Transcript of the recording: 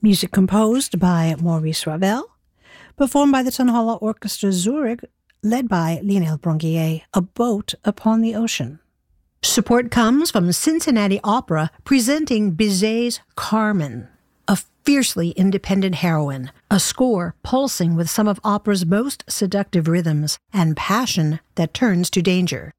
Music composed by Maurice Ravel, performed by the Tonhalle Orchestra Zurich, led by Lionel Bronguier, A Boat Upon the Ocean. Support comes from Cincinnati Opera presenting Bizet's Carmen, a fiercely independent heroine, a score pulsing with some of opera's most seductive rhythms and passion that turns to danger.